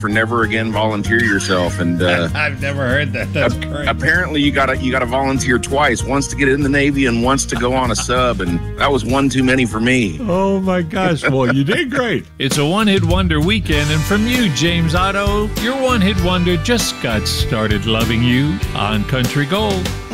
for never again volunteer yourself. And I've never heard that. That's great. Apparently, you gotta volunteer twice: once to get in the Navy and once to go on a sub. And that was one too many for me. Oh my gosh! Well, you did great. It's a one-hit wonder weekend, and from you, James Otto, your one-hit wonder just got started loving you on Country Gold.